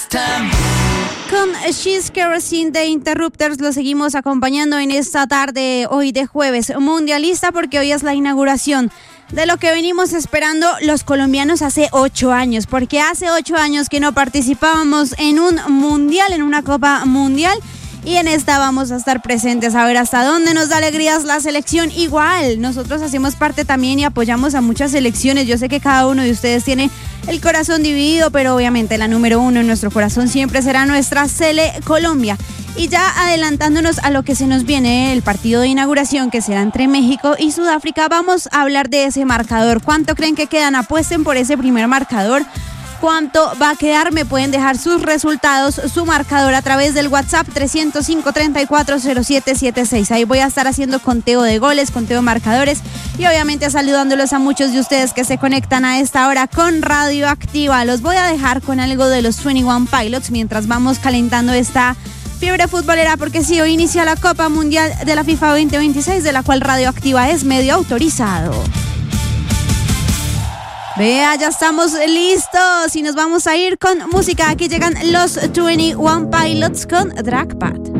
Con She's Kerosene de Interrupters lo seguimos acompañando en esta tarde hoy de jueves mundialista, porque hoy es la inauguración de lo que venimos esperando los colombianos hace 8 años, porque hace 8 años que no participábamos en un mundial, en una Copa Mundial, y en esta vamos a estar presentes a ver hasta dónde nos da alegrías la selección. Igual, nosotros hacemos parte también y apoyamos a muchas selecciones. Yo sé que cada uno de ustedes tiene el corazón dividido, pero obviamente la número uno en nuestro corazón siempre será nuestra Sele Colombia. Y ya adelantándonos a lo que se nos viene, el partido de inauguración que será entre México y Sudáfrica, vamos a hablar de ese marcador. ¿Cuánto creen que quedan? Apuesten por ese primer marcador. ¿Cuánto va a quedar? Me pueden dejar sus resultados, su marcador a través del WhatsApp 305-340776. Ahí voy a estar haciendo conteo de goles, conteo de marcadores y obviamente saludándolos a muchos de ustedes que se conectan a esta hora con Radioactiva. Los voy a dejar con algo de los 21 Pilots mientras vamos calentando esta fiebre futbolera, porque sí, hoy inicia la Copa Mundial de la FIFA 2026, de la cual Radioactiva es medio autorizado. Vea, ya estamos listos y nos vamos a ir con música. Aquí llegan los 21 Pilots con Dragpad.